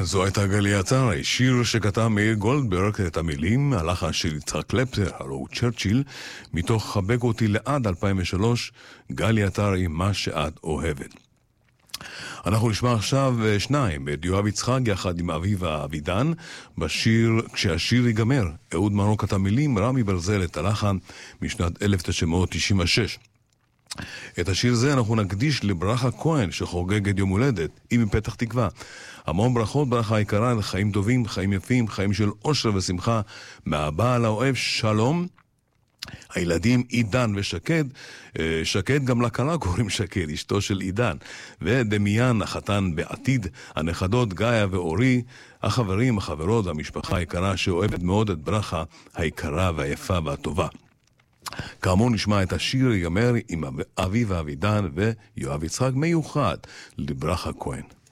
זו הייתה גלי עטר, שיר שכתב מאיר גולדברג, את המילים, הלחן של יצחק קלפטר, הלוא הוא צ'רצ'יל, מתוך חבק אותי לעד 2003, גלי עטר עם מה שאת אוהבת. אנחנו נשמע עכשיו שניים, את יואב יצחק יחד עם אביבה אבידן, בשיר כשהשיר ייגמר. אהוד מרון כתב מילים, רמי ברזל את הלחן משנת 1996. את השיר זה אנחנו נקדיש לברכה כהן שחוגגת יום הולדת, היא מפתח תקווה. המון ברכות, ברכה יקרה, לחיים טובים, חיים יפים, חיים של אושר ושמחה, מהבעל האוהב שלום, הילדים עידן ושקד, שקד גם לכלה קוראים שקד, אשתו של עידן, ודמיין החתן בעתיד, הנכדות גאיה ואורי, החברים, החברות, המשפחה היקרה שאוהבת מאוד את ברכה היקרה והיפה והטובה. כאמור נשמע את השיר ייגמר עם אביבה אבידן ויואב יצחק מיוחד לברכה כהן.